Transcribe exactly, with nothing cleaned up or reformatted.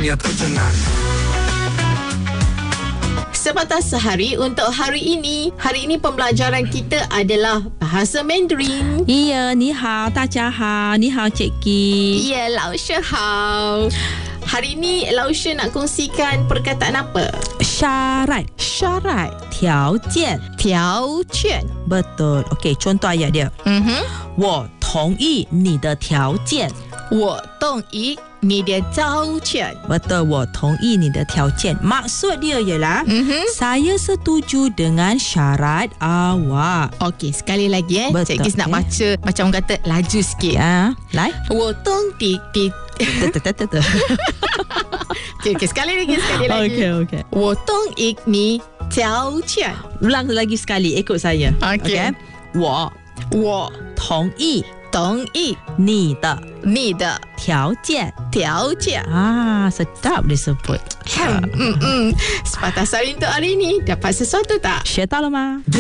dunia tercengang. Sepatah sehari untuk hari ini. Hari ini pembelajaran kita adalah bahasa Mandarin. iya，你好，大家好，你好 Cikgu. Ya, Lao She hao. Hari ini Lao She nak kongsikan perkataan apa? Syarat, Syarat, 条件， 条件. betul. Okey, contoh ayat dia. Mhm. 我同意你的条件。 我同意你的条件. Betul, 我同意你的条件. Maksud dia ialah Mhm. saya setuju dengan syarat awak. Okey, sekali lagi eh. Betul, Cikgu nak okey. baca macam orang kata laju sikit. Ya, lai. 我同意你 Okey, okay, sekali lagi, sekali lagi. Okey, okey. 我同意你条件. Ulang lagi sekali, ikut saya. Okey. Okey. 我我同意同意你的你的条件. 条件. Ah, sedap disebut. Hmm, hmm, hmm. Sepatah sehari untuk hari ini. Dapat sesuatu tak? 学到了吗？